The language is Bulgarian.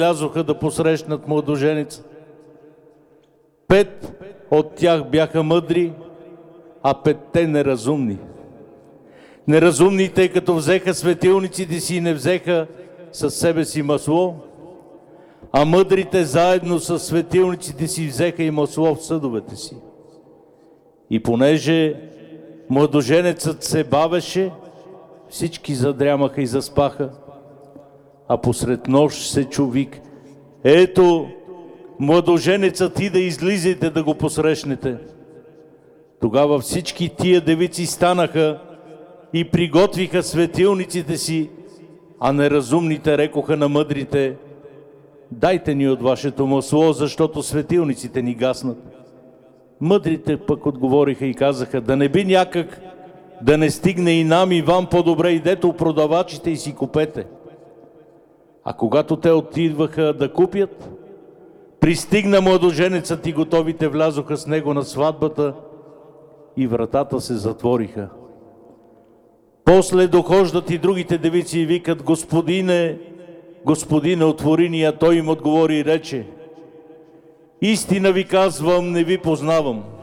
влязоха да посрещнат младоженица. 5 от тях бяха мъдри, а 5-те неразумни. Неразумните, като взеха светилниците си и не взеха със себе си масло, а мъдрите заедно с светилниците си взеха и масло в съдовете си. И понеже младоженецът се бавеше, всички задрямаха и заспаха, а посред нощ се чу вик: ето, младоженецът иде, излизайте да го посрещнете. Тогава всички тия девици станаха и приготвиха светилниците си, а неразумните рекоха на мъдрите: дайте ни от вашето масло, защото светилниците ни гаснат. Мъдрите пък отговориха и казаха: да не би някак да не стигне и нам и вам, по-добре идете у продавачите и си купете. А когато те отидваха да купят, пристигна младоженецът и готовите влязоха с него на сватбата и вратата се затвориха. После дохождат и другите девици и викат: Господине, Господине, отвори ни. А той им отговори и рече: истина ви казвам, не ви познавам.